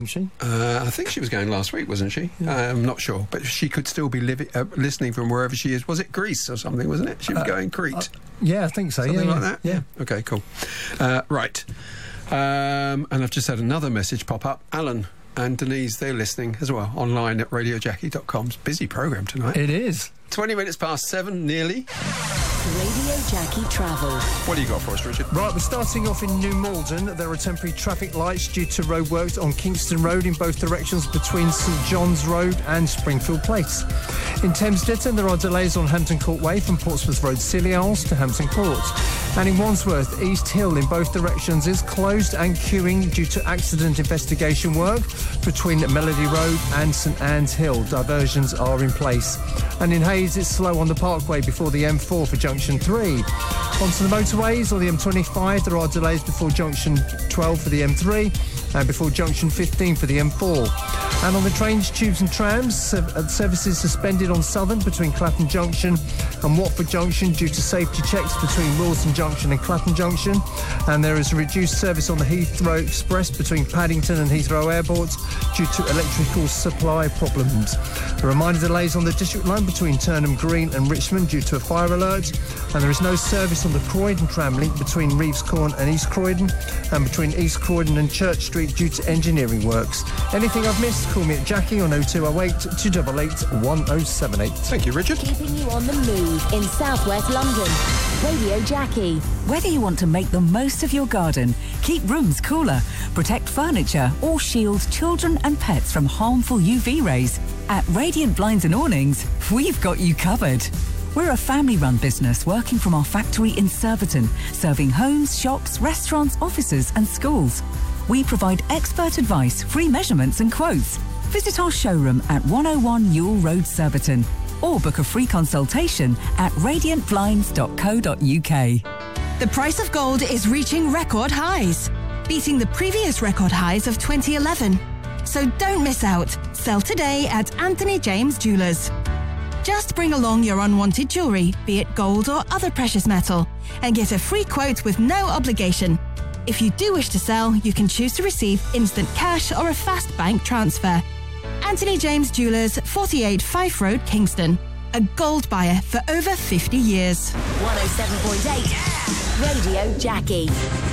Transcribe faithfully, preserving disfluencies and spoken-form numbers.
she? Uh, I think she was going last week, wasn't she? Yeah. Uh, I'm not sure, but she could still be living, uh, listening from wherever she is. Was it Greece or something, wasn't it? She was uh, going Crete. Uh, yeah, I think so. Something yeah, like yeah. that? Yeah. yeah. Okay, cool. Uh, right. Um, and I've just had another message pop up. Alan and Denise, they're listening as well, online at radio jackie dot com. It's a busy programme tonight. It is. twenty minutes past seven, nearly. Radio Jackie Travel. What do you got for us, Richard? Right, we're starting off in New Malden. There are temporary traffic lights due to roadworks on Kingston Road in both directions between St John's Road and Springfield Place. In Thames Ditton, there are delays on Hampton Court Way from Portsmouth Road Silials to Hampton Court. And in Wandsworth, East Hill in both directions is closed and queuing due to accident investigation work between Melody Road and St Anne's Hill. Diversions are in place. And in Hayes, it's slow on the Parkway before the M four for Junction three. Onto the motorways, or the M twenty-five, there are delays before Junction twelve for the M three and before Junction fifteen for the M four. And on the trains, tubes and trams, services suspended on Southern between Clapham Junction and Watford Junction due to safety checks between Wilson Junction and Clapham Junction. And there is a reduced service on the Heathrow Express between Paddington and Heathrow airports due to electrical supply problems. A reminder, delays on the District Line between Turnham Green and Richmond due to a fire alert. And there is no service on the Croydon tram link between Reeves Corn and East Croydon and between East Croydon and Church Street due to engineering works. Anything I've missed, call me at Jackie on oh two oh eight, two eight eight, one oh seven eight. Thank you, Richard. Keeping you on the move in South West London. Radio Jackie. Whether you want to make the most of your garden, keep rooms cooler, protect furniture or shield children and pets from harmful U V rays, at Radiant Blinds and Awnings, we've got you covered. We're a family-run business working from our factory in Surbiton, serving homes, shops, restaurants, offices and schools. We provide expert advice, free measurements and quotes. Visit our showroom at one oh one Ewell Road, Surbiton, or book a free consultation at radiant blinds dot co dot uk. The price of gold is reaching record highs, beating the previous record highs of twenty eleven. So don't miss out. Sell today at Anthony James Jewelers. Just bring along your unwanted jewellery, be it gold or other precious metal, and get a free quote with no obligation. If you do wish to sell, you can choose to receive instant cash or a fast bank transfer. Anthony James Jewelers, forty-eight Fife Road, Kingston. A gold buyer for over fifty years. one oh seven point eight Radio Jackie.